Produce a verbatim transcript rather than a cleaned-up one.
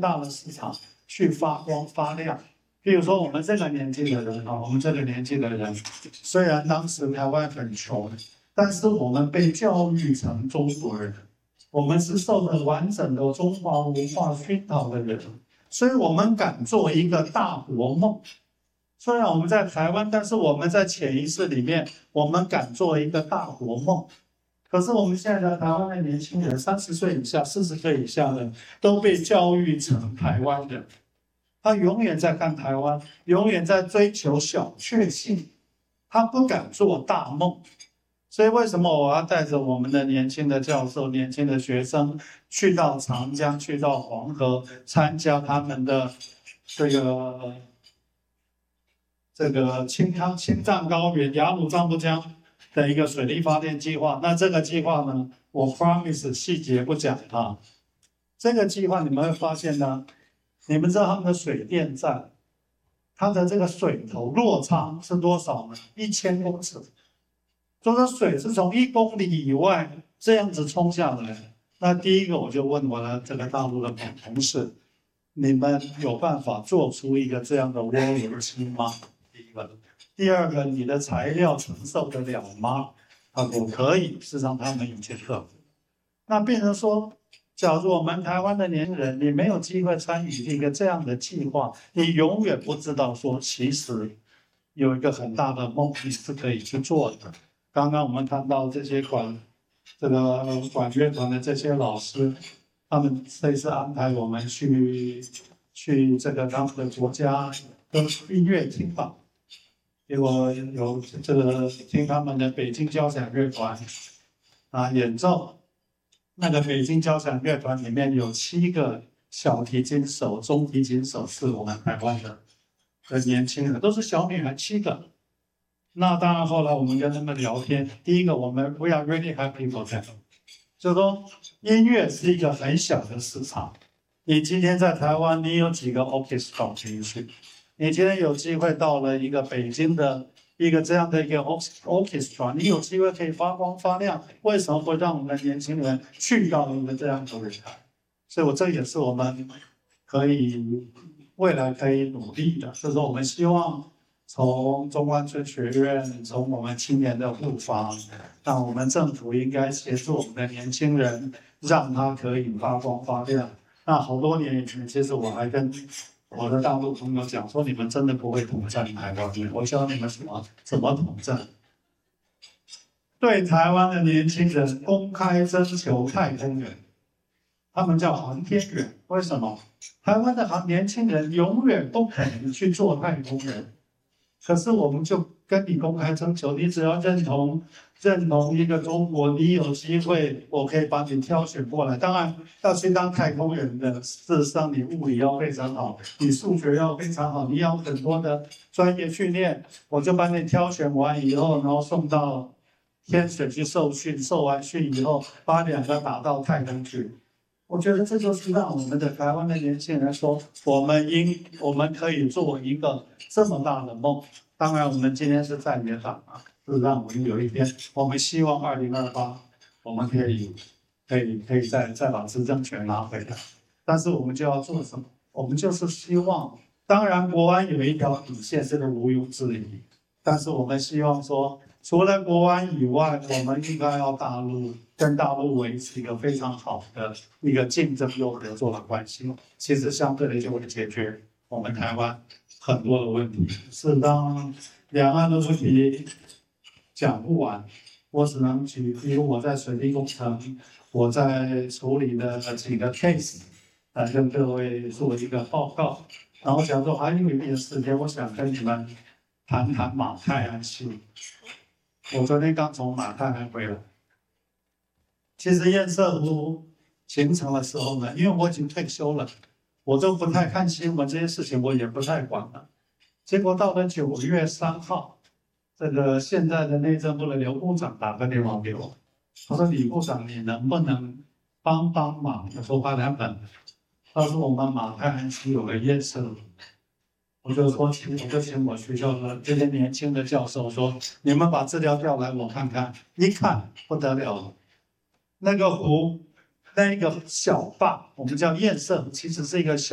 大的市场去发光发亮。比如说我们这个年纪的人啊，我们这个年纪的人，虽然当时台湾很穷，但是我们被教育成中国人，我们是受了完整的中华文化熏陶的人，所以我们敢做一个大国梦。虽然我们在台湾，但是我们在潜意识里面，我们敢做一个大国梦。可是我们现在的台湾的年轻人，三十岁以下、四十岁以下的，都被教育成台湾人。他永远在看台湾，永远在追求小确幸，他不敢做大梦。所以为什么我要带着我们的年轻的教授、年轻的学生去到长江、去到黄河，参加他们的这个这个青藏青藏高原雅鲁藏布江的一个水力发电计划？那这个计划呢，我 promise 细节不讲啊。这个计划你们会发现呢，你们知道他们的水电站，它的这个水头落差是多少呢？一千公尺。就说水是从一公里以外这样子冲下来。那第一个我就问我的这个大陆的同事，你们有办法做出一个这样的涡轮机吗？第一个。第二个，你的材料承受得了吗？他说可以，事实上他们已经克服。那变成说，假如我们台湾的年轻人，你没有机会参与一个这样的计划，你永远不知道说，其实有一个很大的梦你是可以去做的。刚刚我们看到这些管这个管乐团的这些老师，他们这次安排我们去去这个他们的国家跟音乐厅吧，结果有这个听他们的北京交响乐团啊演奏。那个北京交响乐团里面有七个小提琴手、中提琴手是我们台湾的的年轻人，都是小女孩，七个。那当然，后来我们跟他们聊天，第一个我们 we are really happy for them， 就是说音乐是一个很小的市场。你今天在台湾，你有几个 orchestra 可以去？你今天有机会到了一个北京的一个这样的一个 orchestra， 你有机会可以发光发亮，为什么不让我们的年轻人去到一个这样的舞台？所以我这也是我们可以未来可以努力的，就是说我们希望从中关村学院，从我们青年的护法，那我们政府应该协助我们的年轻人，让他可以发光发亮。那好多年以前，其实我还跟我的大陆朋友讲说，你们真的不会统战台湾，我教你们什么怎么统战。对台湾的年轻人公开征求太空人，他们叫航天员。为什么？台湾的航年轻人永远不可能去做太空人。可是我们就跟你公开征求，你只要认同认同一个中国，你有机会，我可以把你挑选过来。当然，要去当太空人的，事实上你物理要非常好，你数学要非常好，你要很多的专业训练。我就把你挑选完以后，然后送到天水去受训，受完训以后，把两个打到太空去。我觉得这就是让我们的台湾的年轻人说，我们应我们可以做一个这么大的梦。当然，我们今天是在野党啊，是让我们有一天，我们希望二零二八我们可以可以可以再再把执政权拿回来。但是我们就要做什么？我们就是希望，当然国安有一条底线，这个毋庸置疑。但是我们希望说，除了国安以外，我们应该要大陆跟大陆维持一个非常好的一个竞争又合作的关系，其实相对的就会解决我们台湾很多的问题。是当两岸的问题讲不完，我只能举，比如我在水利工程，我在处理的几个 case， 来跟各位做一个报告。然后假如还有一点时间，我想跟你们谈谈马太安系。我昨天刚从马太安回来。其实堰塞湖形成的时候呢，因为我已经退休了，我都不太看新闻，这些事情我也不太管了。结果到了九月三号，这个现在的内政部的刘部长打个电话给我，他说：“李部长，你能不能帮帮忙？”我说：“八两本。”他说：“我们马太安区有个堰塞湖。”我就说，请我就请我学校的这些年轻的教授说，你们把资料调来我看看，一看不得了了，那个湖，那一个小坝，我们叫堰塞湖，其实是一个小。